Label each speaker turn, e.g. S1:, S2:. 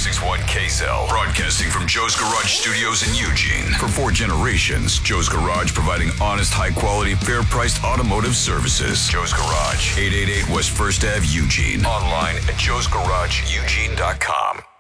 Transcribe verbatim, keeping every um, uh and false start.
S1: six one K S L. Broadcasting from Joe's Garage Studios in Eugene. For four generations, Joe's Garage providing honest, high-quality, fair-priced automotive services. Joe's Garage, eight eighty-eight West First Avenue, Eugene. Online at joes garage eugene dot com.